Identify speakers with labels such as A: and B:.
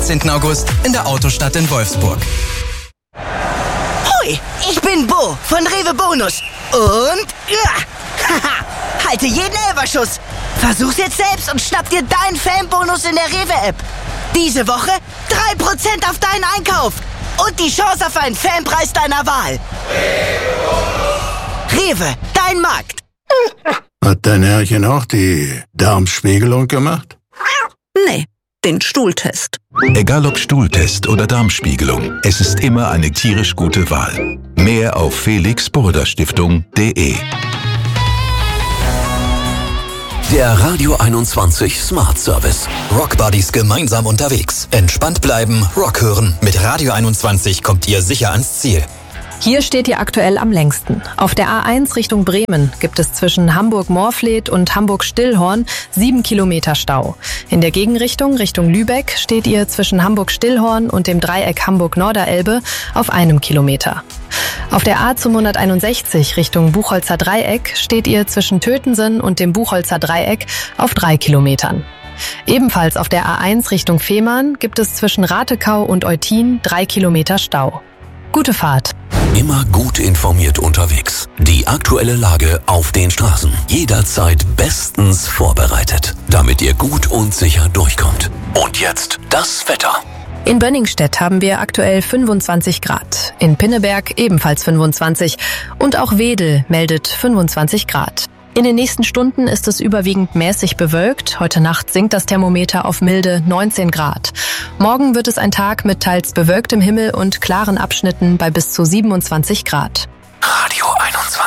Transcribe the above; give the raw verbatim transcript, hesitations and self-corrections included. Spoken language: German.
A: vierzehnten August in der Autostadt in Wolfsburg.
B: Hui, ich bin Bo von Rewe Bonus. Und ja, haha, halte jeden Elferschuss. Versuch's jetzt selbst und schnapp dir deinen Fanbonus in der Rewe-App. Diese Woche drei Prozent auf deinen Einkauf und die Chance auf einen Fanpreis deiner Wahl. Rewe, dein Markt.
C: Hat dein Herrchen auch die Darmspiegelung gemacht?
D: Nee, den Stuhltest.
E: Egal ob Stuhltest oder Darmspiegelung, es ist immer eine tierisch gute Wahl. Mehr auf felix burda stiftung punkt de.
F: Der Radio einundzwanzig Smart Service.
A: Rock Buddies gemeinsam unterwegs. Entspannt bleiben, Rock hören. Mit Radio einundzwanzig kommt ihr sicher ans Ziel.
G: Hier steht ihr aktuell am längsten. Auf der A eins Richtung Bremen gibt es zwischen Hamburg-Morfleet und Hamburg-Stillhorn sieben Kilometer Stau. In der Gegenrichtung Richtung Lübeck steht ihr zwischen Hamburg-Stillhorn und dem Dreieck Hamburg-Norderelbe auf einem Kilometer. Auf der A zweihunderteinundsechzig Richtung Buchholzer Dreieck steht ihr zwischen Tötensen und dem Buchholzer Dreieck auf drei Kilometern. Ebenfalls auf der A eins Richtung Fehmarn gibt es zwischen Ratekau und Eutin drei Kilometer Stau. Gute Fahrt.
F: Immer gut informiert unterwegs. Die aktuelle Lage auf den Straßen. Jederzeit bestens vorbereitet, damit ihr gut und sicher durchkommt. Und jetzt das Wetter.
G: In Bönningstedt haben wir aktuell fünfundzwanzig Grad. In Pinneberg ebenfalls fünfundzwanzig. Und auch Wedel meldet fünfundzwanzig Grad. In den nächsten Stunden ist es überwiegend mäßig bewölkt. Heute Nacht sinkt das Thermometer auf milde neunzehn Grad. Morgen wird es ein Tag mit teils bewölktem Himmel und klaren Abschnitten bei bis zu siebenundzwanzig Grad.
F: Radio einundzwanzig.